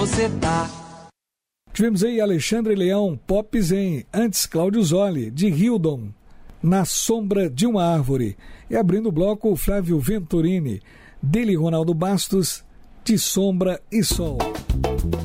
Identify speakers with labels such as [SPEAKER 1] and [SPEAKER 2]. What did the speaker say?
[SPEAKER 1] Você tá.
[SPEAKER 2] Tivemos aí Alexandre Leão, Pop Zen, antes Cláudio Zoli, de Hildon, Na Sombra de uma Árvore. E abrindo o bloco, Flávio Venturini, dele Ronaldo Bastos, De Sombra e Sol.